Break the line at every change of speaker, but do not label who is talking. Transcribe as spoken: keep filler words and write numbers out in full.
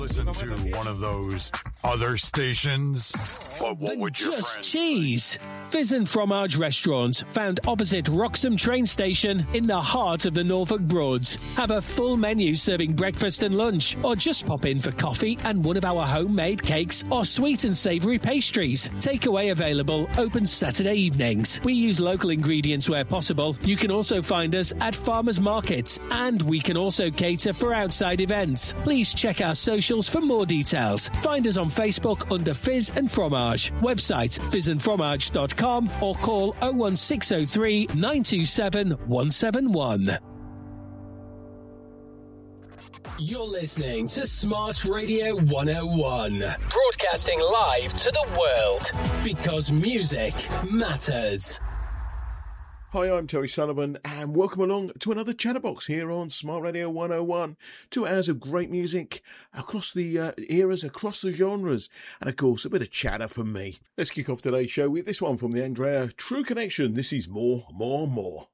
Listen to one of those other stations? What, what would your
Just
friends
Cheese. Fizz and Fromage Restaurant, found opposite Wroxham train station in the heart of the Norfolk Broads. Have a full menu serving breakfast and lunch, or just pop in for coffee and one of our homemade cakes or sweet and savoury pastries. Takeaway available, open Saturday evenings. We use local ingredients where possible. You can also find us at farmers markets, and we can also cater for outside events. Please check our socials for more details. Find us on Facebook under Fizz and Fromage. Website fizz and fromage dot com or call oh one six oh three, nine two seven, one seven one. You're listening to Smart Radio one oh one, broadcasting live to the world, because music matters.
Hi, I'm Terry Sullivan, and welcome along to another Chatterbox here on Smart Radio one oh one. Two hours of great music across the uh, eras, across the genres, and of course a bit of chatter from me. Let's kick off today's show with this one from the Andrea True Connection. This is More, More, More.